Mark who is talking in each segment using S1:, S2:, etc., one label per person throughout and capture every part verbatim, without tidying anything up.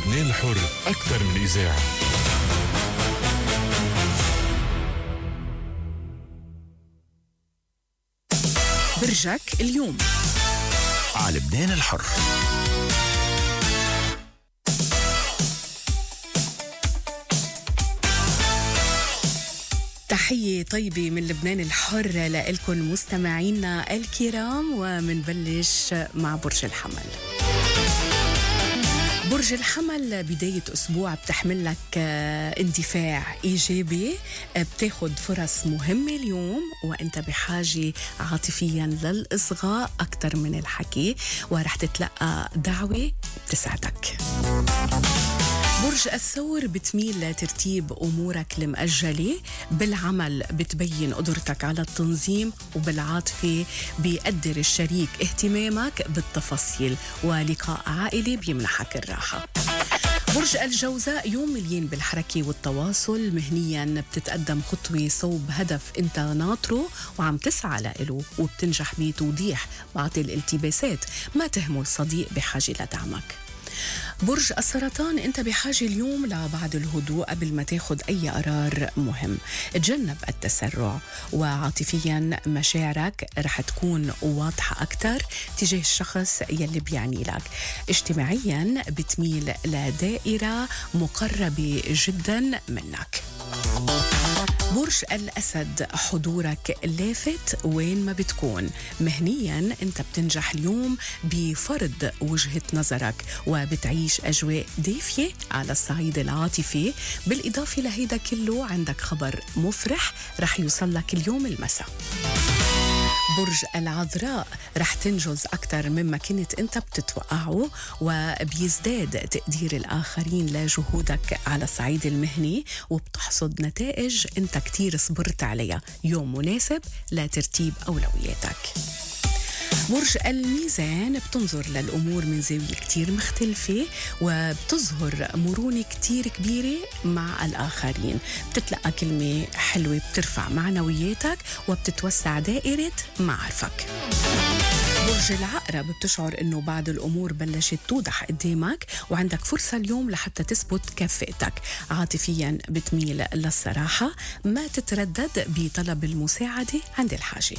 S1: لبنان الحر أكثر من إذاعة.
S2: برجك اليوم
S3: على لبنان الحر.
S2: تحية طيبة من لبنان الحر لإلكم مستمعينا الكرام، ومنبلش مع برج الحمل. برج الحمل بداية أسبوع بتحمل لك اندفاع إيجابي، بتاخد فرص مهمة اليوم وأنت بحاجة عاطفيا للإصغاء أكتر من الحكي، ورح تتلقى دعوة بتسعدك. برج الثور بتميل لترتيب أمورك المأجلة، بالعمل بتبين قدرتك على التنظيم، وبالعاطفة بيقدر الشريك اهتمامك بالتفاصيل، ولقاء عائلي بيمنحك الراحة. برج الجوزاء يوم مليان بالحركة والتواصل، مهنيا بتتقدم خطوة صوب هدف انت ناطره وعم تسعى له، وبتنجح بتوضيح بعض الالتباسات، ما تهمل صديق بحاجة لدعمك. برج السرطان انت بحاجة اليوم لبعض الهدوء قبل ما تاخد اي قرار مهم، تجنب التسرع، وعاطفيا مشاعرك رح تكون واضحة اكتر تجاه الشخص يلي بيعني لك. اجتماعيا بتميل لدائرة مقربة جدا منك. برج الأسد حضورك لافت وين ما بتكون، مهنيا انت بتنجح اليوم بفرض وجهة نظرك، وبتعيش أجواء دافية على الصعيد العاطفي. بالإضافة لهيدا كله عندك خبر مفرح رح يوصل لك اليوم المساء. برج العذراء رح تنجز أكتر مما كنت أنت بتتوقعه، وبيزداد تقدير الآخرين لجهودك على الصعيد المهني، وبتحصد نتائج أنت كتير صبرت عليها. يوم مناسب لترتيب أولوياتك. برج الميزان بتنظر للأمور من زاوية كتير مختلفة، وبتظهر مرونة كتير كبيرة مع الآخرين، بتتلقى كلمة حلوة بترفع معنوياتك، وبتتوسع دائرة معارفك. برج العقرب بتشعر انه بعض الامور بلشت توضح قدامك، وعندك فرصة اليوم لحتى تثبت كفاءتك. عاطفيا بتميل للصراحة، ما تتردد بطلب المساعدة عند الحاجة.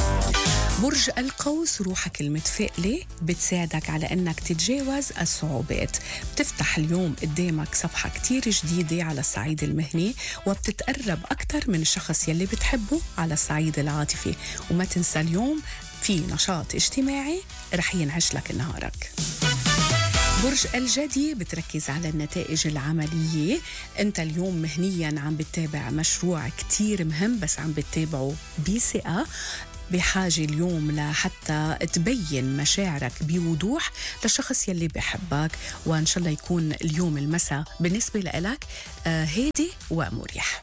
S2: برج القوس روحك المتفائلة بتساعدك على انك تتجاوز الصعوبات، بتفتح اليوم قدامك صفحة كتير جديدة على الصعيد المهني، وبتتقرب اكتر من الشخص يلي بتحبه على الصعيد العاطفي. وما تنسى اليوم في نشاط اجتماعي رح ينعش لك نهارك. برج الجدي بتركز على النتائج العملية، انت اليوم مهنيا عم بتتابع مشروع كتير مهم، بس عم بتتابعه بثقة، بحاجة اليوم لحتى تبين مشاعرك بوضوح للشخص يلي بيحبك، وإن شاء الله يكون اليوم المساء بالنسبة لك هادي ومريح.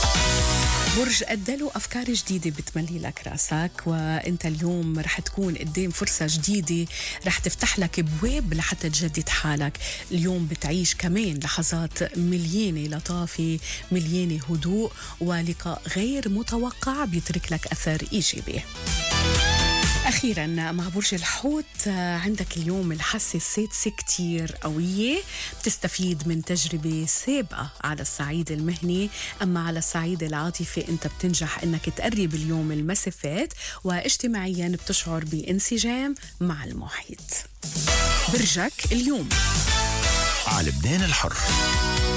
S2: برج الدلو أفكار جديدة بتملي لك راسك، وإنت اليوم رح تكون قدام فرصة جديدة رح تفتح لك بواب لحتى تجدد حالك. اليوم بتعيش كمان لحظات مليانة لطافة، مليانة هدوء، ولقاء غير متوقع بيترك لك أثر إيجابي. أخيراً مع برج الحوت عندك اليوم الحاسة السادسة كتير قوية، بتستفيد من تجربة سابقة على الصعيد المهني، أما على الصعيد العاطفي أنت بتنجح أنك تقرب اليوم المسافات، واجتماعياً بتشعر بانسجام مع المحيط. برجك اليوم
S3: على لبنان الحر.